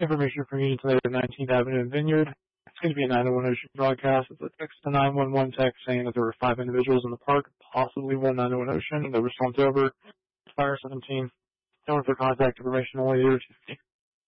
Information from Union tonight at 19th Avenue and Vineyard. It's going to be a 901 Ocean broadcast. It's a text to 911 text saying that there were 5 individuals in the park, possibly one 901 Ocean, that were slumped over. Fire 17. No one for contact information only 250.